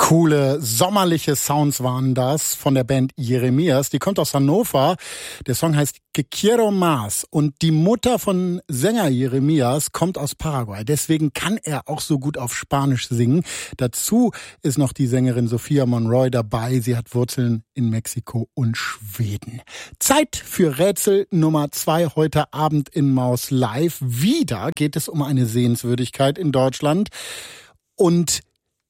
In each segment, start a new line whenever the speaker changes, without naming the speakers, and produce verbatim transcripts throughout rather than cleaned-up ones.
Coole, sommerliche Sounds waren das von der Band Jeremias. Die kommt aus Hannover. Der Song heißt Que Quiero Más. Und die Mutter von Sänger Jeremias kommt aus Paraguay. Deswegen kann er auch so gut auf Spanisch singen. Dazu ist noch die Sängerin Sophia Monroy dabei. Sie hat Wurzeln in Mexiko und Schweden. Zeit für Rätsel Nummer zwei heute Abend in Maus Live. Wieder geht es um eine Sehenswürdigkeit in Deutschland. Und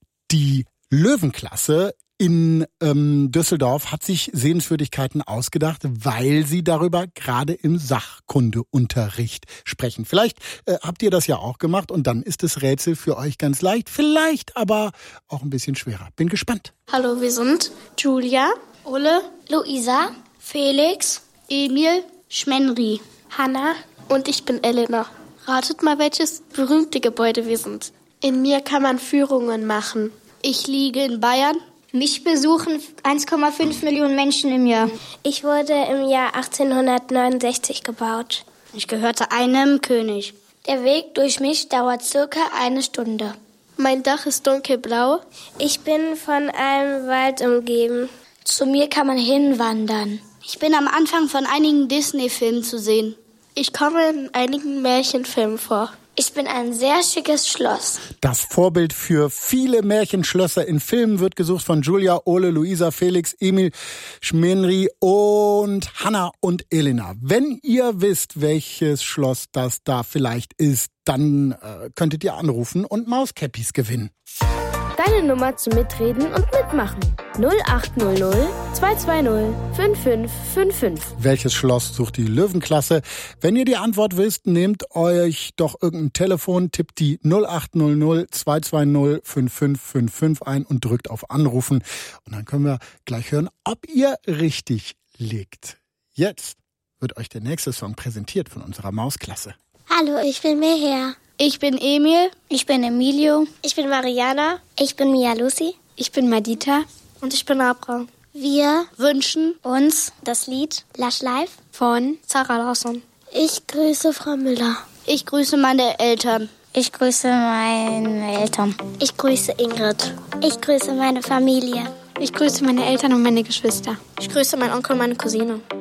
die Löwenklasse in ähm, Düsseldorf hat sich Sehenswürdigkeiten ausgedacht, weil sie darüber gerade im Sachkundeunterricht sprechen. Vielleicht äh, habt ihr das ja auch gemacht und dann ist das Rätsel für euch ganz leicht, vielleicht aber auch ein bisschen schwerer. Bin gespannt.
Hallo, wir sind Julia, Ole,
Luisa, Felix,
Emil, Schmenri,
Hanna
und ich bin Elena. Ratet mal, welches berühmte Gebäude wir sind. In mir kann man Führungen machen. Ich liege in Bayern.
Mich besuchen eins Komma fünf Millionen Menschen im Jahr.
Ich wurde im Jahr achtzehnhundertneunundsechzig gebaut.
Ich gehörte einem König.
Der Weg durch mich dauert circa eine Stunde.
Mein Dach ist dunkelblau.
Ich bin von einem Wald umgeben.
Zu mir kann man hinwandern. Ich bin am Anfang von einigen Disney-Filmen zu sehen.
Ich komme in einigen Märchenfilmen vor.
Ich bin ein sehr schickes Schloss.
Das Vorbild für viele Märchenschlösser in Filmen wird gesucht von Julia, Ole, Luisa, Felix, Emil, Schmenri und Hanna und Elena. Wenn ihr wisst, welches Schloss das da vielleicht ist, dann äh, könntet ihr anrufen und Mauskäppis gewinnen.
Deine Nummer zum Mitreden und Mitmachen. null acht null null zwei zwei null fünf fünf fünf fünf.
Welches Schloss sucht die Löwenklasse? Wenn ihr die Antwort wisst, nehmt euch doch irgendein Telefon, tippt die null acht null null zwei zwei null fünf fünf fünf fünf ein und drückt auf Anrufen. Und dann können wir gleich hören, ob ihr richtig liegt. Jetzt wird euch der nächste Song präsentiert von unserer Mausklasse.
Hallo, ich bin Meher.
Ich bin Emil.
Ich bin Emilio.
Ich bin Mariana. Ich bin Mia Lucy.
Ich bin Madita.
Und ich bin Abraham.
Wir
wünschen
uns das Lied Lush Life
von
Sarah Lawson.
Ich grüße Frau Müller.
Ich grüße meine Eltern.
Ich grüße meine Eltern. Ich grüße Ingrid. Ich grüße meine Familie.
Ich grüße meine Eltern und meine Geschwister.
Ich grüße meinen Onkel und meine Cousine.